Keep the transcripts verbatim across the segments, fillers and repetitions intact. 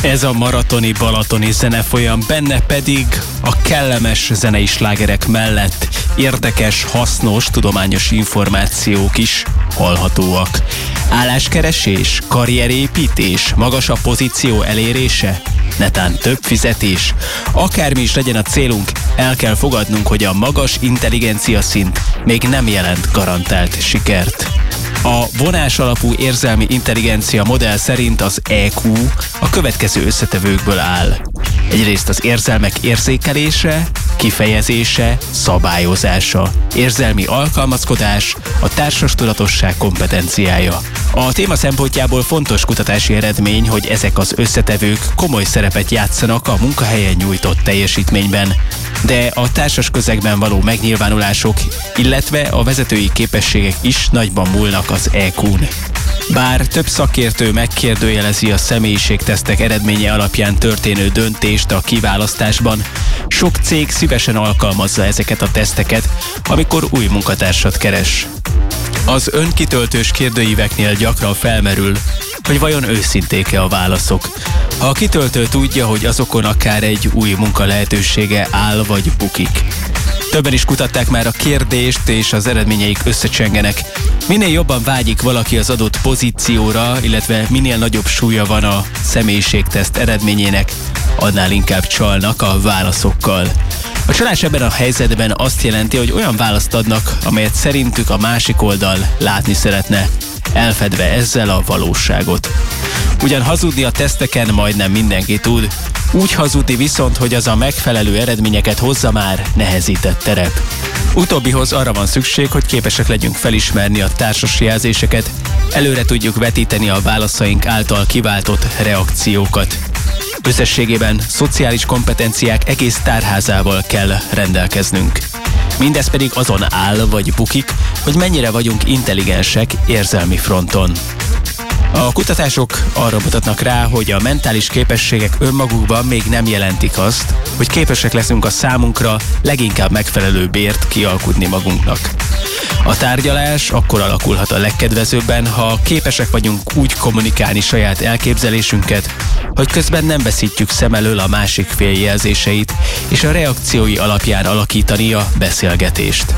Ez a maratoni balatoni zenefolyam, benne pedig a kellemes zenei slágerek mellett érdekes, hasznos, tudományos információk is hallhatóak. Álláskeresés, karrierépítés, magasabb pozíció elérése, netán több fizetés. Akármi is legyen a célunk, el kell fogadnunk, hogy a magas intelligencia szint még nem jelent garantált sikert. A vonás alapú érzelmi intelligencia modell szerint az é kú a következő összetevőkből áll. Egyrészt az érzelmek érzékelése, kifejezése, szabályozása, érzelmi alkalmazkodás, a társas tudatosság kompetenciája. A téma szempontjából fontos kutatási eredmény, hogy ezek az összetevők komoly szerepet játszanak a munkahelyen nyújtott teljesítményben, de a társas közegben való megnyilvánulások, illetve a vezetői képességek is nagyban múlnak az é kún. Bár több szakértő megkérdőjelezi a személyiségtesztek eredménye alapján történő döntést a kiválasztásban, sok cég szívesen alkalmazza ezeket a teszteket, amikor új munkatársat keres. Az önkitöltős kérdőíveknél gyakran felmerül, hogy vajon őszinték-e a válaszok. Ha a kitöltő tudja, hogy azokon akár egy új munka lehetősége áll vagy bukik. Többen is kutatták már a kérdést, és az eredményeik összecsengenek. Minél jobban vágyik valaki az adott pozícióra, illetve minél nagyobb súlya van a személyiségteszt eredményének, annál inkább csalnak a válaszokkal. A csalás ebben a helyzetben azt jelenti, hogy olyan választ adnak, amelyet szerintük a másik oldal látni szeretne, elfedve ezzel a valóságot. Ugyan hazudni a teszteken majdnem mindenki tud, úgy hazudni viszont, hogy az a megfelelő eredményeket hozza, már nehezített terep. Utóbbihoz arra van szükség, hogy képesek legyünk felismerni a társas jelzéseket, előre tudjuk vetíteni a válaszaink által kiváltott reakciókat. Összességében szociális kompetenciák egész tárházával kell rendelkeznünk. Mindez pedig azon áll vagy bukik, hogy mennyire vagyunk intelligensek érzelmi fronton. A kutatások arra mutatnak rá, hogy a mentális képességek önmagukban még nem jelentik azt, hogy képesek leszünk a számunkra leginkább megfelelő bért kialkudni magunknak. A tárgyalás akkor alakulhat a legkedvezőbben, ha képesek vagyunk úgy kommunikálni saját elképzelésünket, hogy közben nem veszítjük szem elől a másik fél jelzéseit, és a reakciói alapján alakítani a beszélgetést.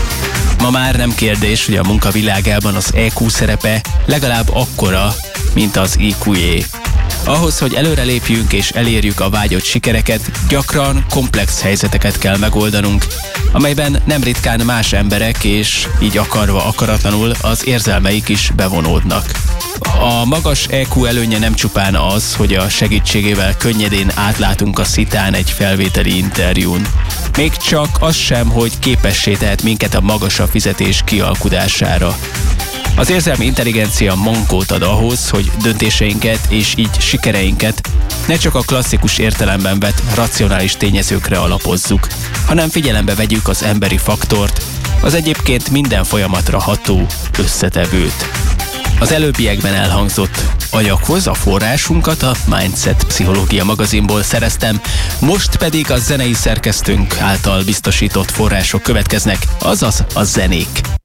Ma már nem kérdés, hogy a munkavilágában az é kú szerepe legalább akkora, mint az i kú-jé. Ahhoz, hogy előrelépjünk és elérjük a vágyott sikereket, gyakran komplex helyzeteket kell megoldanunk, amelyben nem ritkán más emberek és így akarva akaratlanul az érzelmeik is bevonódnak. A magas é kú előnye nem csupán az, hogy a segítségével könnyedén átlátunk a szitán egy felvételi interjún. Még csak az sem, hogy képessé tehet minket a magasabb fizetés kialkudására. Az érzelmi intelligencia mankót ad ahhoz, hogy döntéseinket és így sikereinket ne csak a klasszikus értelemben vett racionális tényezőkre alapozzuk, hanem figyelembe vegyük az emberi faktort, az egyébként minden folyamatra ható összetevőt. Az előbbiekben elhangzott anyaghoz a forrásunkat a Mindset Pszichológia magazinból szereztem, most pedig a zenei szerkesztőnk által biztosított források következnek, azaz a zenék.